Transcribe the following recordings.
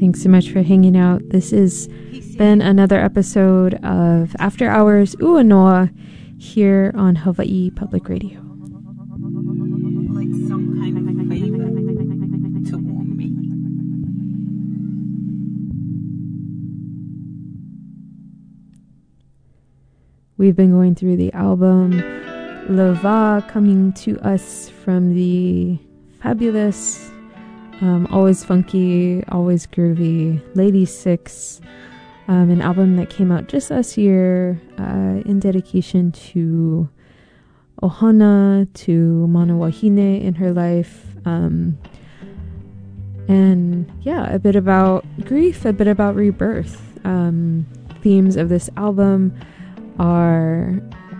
Thanks so much for hanging out. This has been another episode of After Hours Ua Noa here on Hawaii Public Radio. Like some kind of favor to warm me. We've been going through the album Lava, coming to us from the fabulous, always funky, always groovy Lady Six, an album that came out just last year in dedication to Ohana, to Mana Wahine in her life, and yeah, a bit about grief, a bit about rebirth. Themes of this album are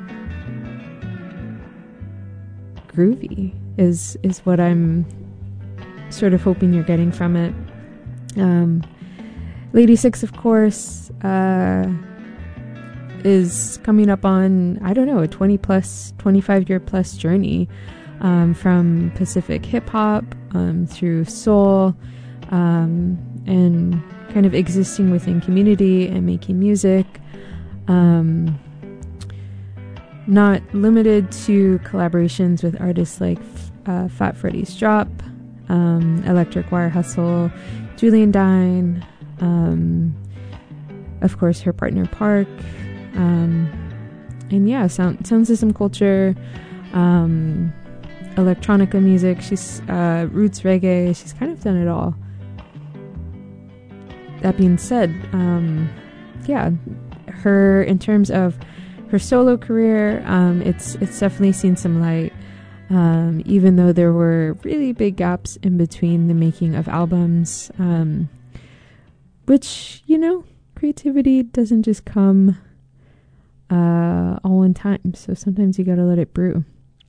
groovy, is what I'm sort of hoping you're getting from it. Lady Six, of course, is coming up on, I don't know, a 25 year plus journey, from Pacific hip hop, through soul, and kind of existing within community and making music, not limited to collaborations with artists like Fat Freddy's Drop, Electric Wire Hustle, Julian Dine, of course her partner Park, and yeah, sound system culture, electronica music. She's roots reggae. She's kind of done it all. That being said, yeah, her, in terms of her solo career, it's definitely seen some light, even though there were really big gaps in between the making of albums, which, you know, creativity doesn't just come all in time, so sometimes you gotta let it brew.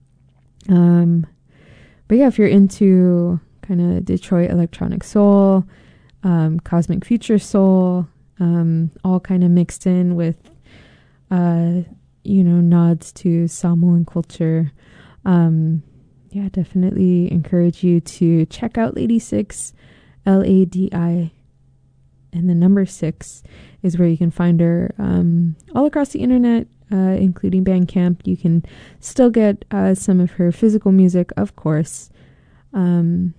But yeah, if you're into kind of Detroit electronic soul, cosmic future soul, all kind of mixed in with you know, nods to Samoan culture, yeah, definitely encourage you to check out Lady Six. LADI and the number 6 is where you can find her all across the internet, including Bandcamp. You can still get some of her physical music, of course. And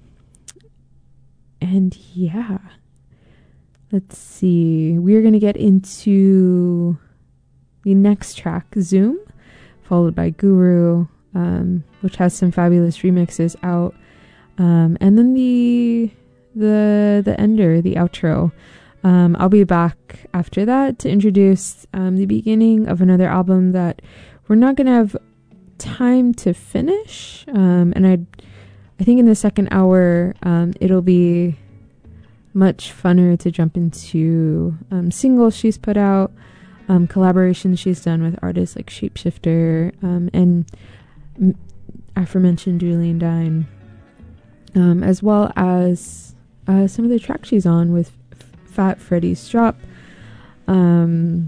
yeah, let's see. We're going to get into the next track, Zoom, followed by Guru, which has some fabulous remixes out. And then the ender, the outro. I'll be back after that to introduce the beginning of another album that we're not going to have time to finish. And I think in the second hour, it'll be much funner to jump into singles she's put out, collaborations she's done with artists like Shapeshifter, and aforementioned Julian Dine, as well as some of the tracks she's on with Fat Freddy's Drop, and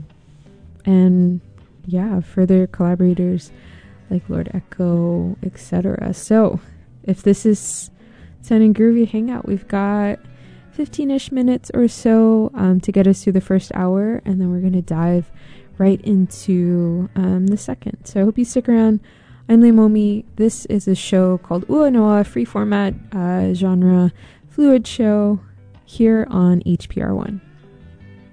yeah, further collaborators like Lord Echo, etc. So if this is sounding groovy, hang out. We've got 15-ish minutes or so to get us through the first hour, and then we're going to dive right into the second. So I hope you stick around. I'm Leimomi. This is a show called Ua Noa, free format, genre, fluid show here on HPR1.